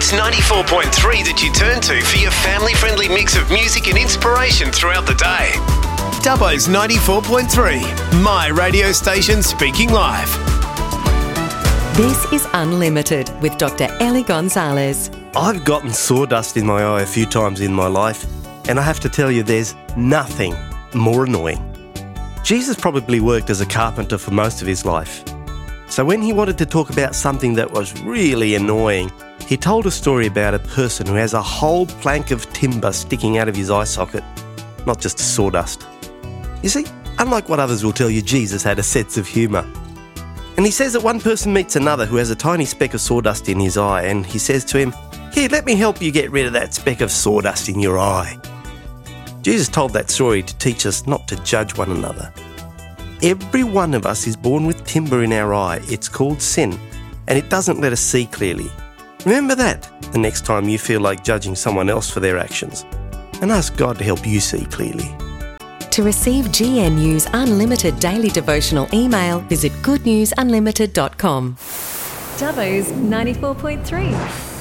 It's 94.3 that you turn to for your family-friendly mix of music and inspiration throughout the day. Dubbo's 94.3, my radio station speaking live. This is Unlimited with Dr. Ellie Gonzalez. I've gotten sawdust in my eye a few times in my life, and I have to tell you there's nothing more annoying. Jesus probably worked as a carpenter for most of his life. So when he wanted to talk about something that was really annoying, he told a story about a person who has a whole plank of timber sticking out of his eye socket, not just sawdust. You see, unlike what others will tell you, Jesus had a sense of humour. And he says that one person meets another who has a tiny speck of sawdust in his eye, and he says to him, "Here, let me help you get rid of that speck of sawdust in your eye." Jesus told that story to teach us not to judge one another. Every one of us is born with timber in our eye. It's called sin, and it doesn't let us see clearly. Remember that the next time you feel like judging someone else for their actions, and ask God to help you see clearly. To receive GNU's Unlimited daily devotional email, visit goodnewsunlimited.com. Dubbo's 94.3.